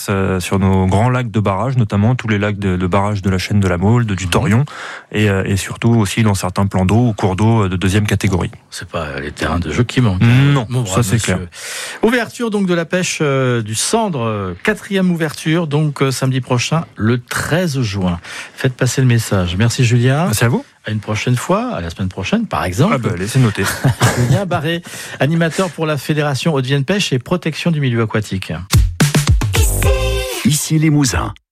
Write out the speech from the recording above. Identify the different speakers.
Speaker 1: passe sur nos grands lacs de barrage, notamment tous les lacs de barrage de la Chaîne de la Maulde, du Torion, et surtout aussi dans certains plans d'eau ou cours d'eau de deuxième catégorie.
Speaker 2: C'est pas les terrains de jeu qui manquent.
Speaker 1: Non,
Speaker 2: Bon,
Speaker 1: ça c'est clair.
Speaker 2: Ouverture donc de la pêche du Cendre, 4e ouverture, donc samedi prochain, le 13 juin. Faites passer le message. Merci Julien.
Speaker 1: Merci à vous.
Speaker 2: À une prochaine fois, à la semaine prochaine par exemple.
Speaker 1: Allez, c'est noté.
Speaker 2: Julien Barré, animateur pour la Fédération Haute-Vienne Pêche et protection du milieu aquatique.
Speaker 3: Ici Limousin.